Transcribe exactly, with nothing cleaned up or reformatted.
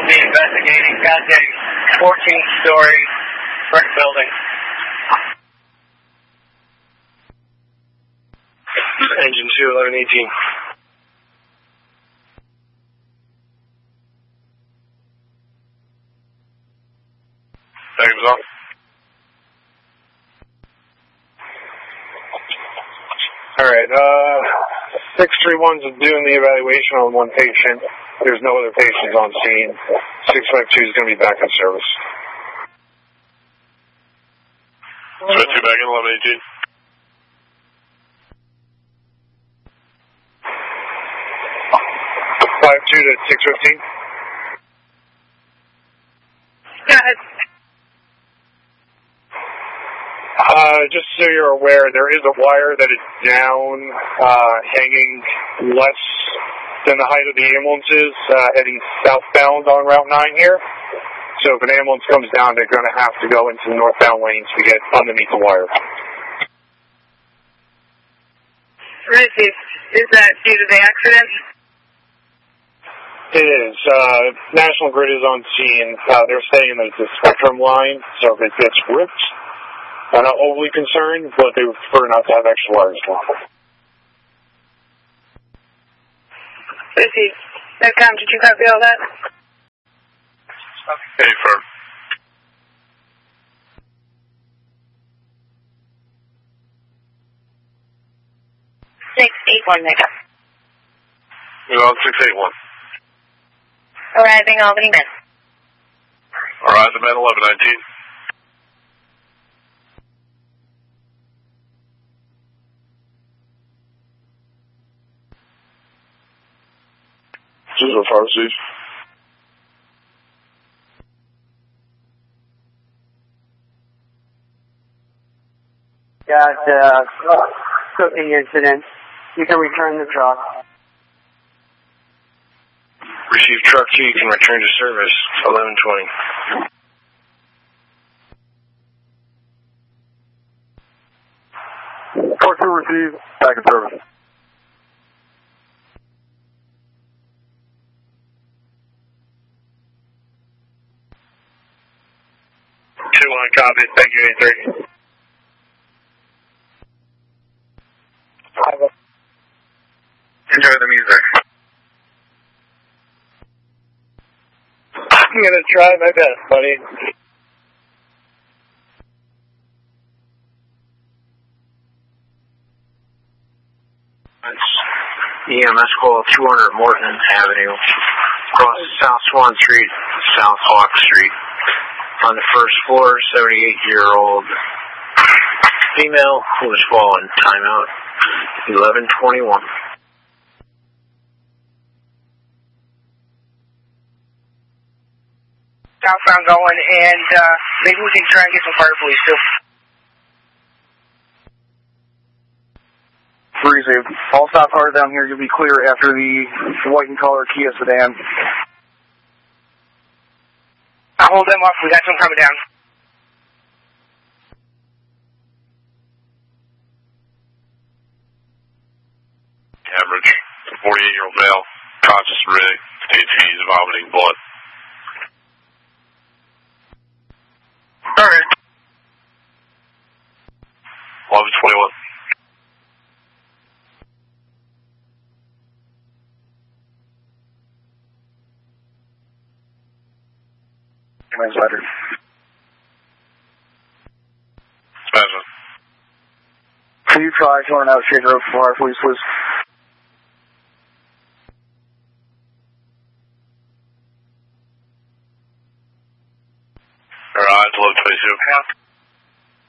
be investigating. Goddamn fourteen-story brick building. Engine two, eleven eighteen. Seconds on. Alright, uh, six three one's doing the evaluation on one patient. There's no other patients on scene. six five two is going to be back in service. six five two back in, eleven eighteen. five two to six fifteen. Go ahead. Uh, just so you're aware, there is a wire that is down, uh, hanging less than the height of the ambulance is, uh, heading southbound on Route nine here. So if an ambulance comes down, they're going to have to go into the northbound lanes to get underneath the wire. Ricky, is that due to the accident? It is. Uh, National Grid is on scene. Uh, they're saying that it's a spectrum line, so if it gets ripped, I'm not overly concerned, but they would prefer not to have extra wires going. Ricky, Netcom, did you copy all that? Okay, firm. six eight one, Netcom. You're on six eight one. Arriving Albany Med. Alright, the Med eleven nineteen. Zero pharmacies. Got uh, cooking incident. You can return the truck. Receive truck key, can return to service, eleven twenty. Truck two received, back in service. two one, copy, thank you, eight three. Enjoy the music. I'm going to try my best, buddy. That's E M S call two hundred Morton Avenue. Across South Swan Street, South Hawk Street. On the first floor, seventy-eight-year-old female who was fallen. Timeout, eleven twenty-one. Southbound going, and uh, maybe we can try and get some fire police too. Breezy, all stop cars down here, you'll be clear after the white and color Kia sedan. I'll hold them up, we got some coming down. Average, forty-eight-year-old male, conscious rig, states he's vomiting blood. Alright. eleven twenty-one. Nice letter. Spasm. Can you try showing out Shade Road for our police, please? Alright, eleven twenty-two.